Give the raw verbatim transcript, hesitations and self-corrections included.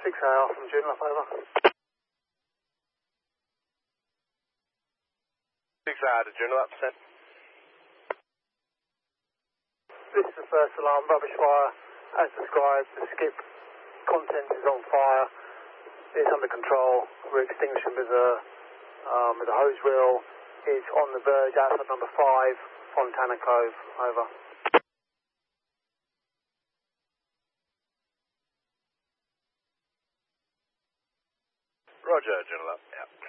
six A R from Joondalup, over. six A R to Joondalup, sent. This is the first alarm, rubbish fire. As described, the skip content is on fire. It's under control. We're extinguishing with a, um, with a hose reel. It's on the verge outside number five, Fontana Cove, over. Roger, Joondalup, yeah.